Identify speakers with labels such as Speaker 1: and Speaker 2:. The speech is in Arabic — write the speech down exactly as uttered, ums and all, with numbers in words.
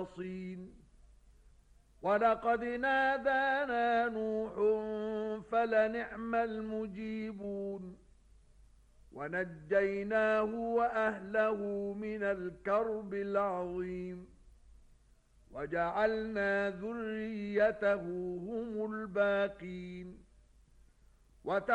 Speaker 1: وَلَقَدْ نَادَانَا نُوحٌ فَلَنِعْمَ الْمُجِيبُونَ وَنَجَّيْنَاهُ وَأَهْلَهُ مِنَ الْكَرْبِ الْعَظِيمِ وَجَعَلْنَا ذُرِّيَّتَهُ هُمُ الْبَاقِينَ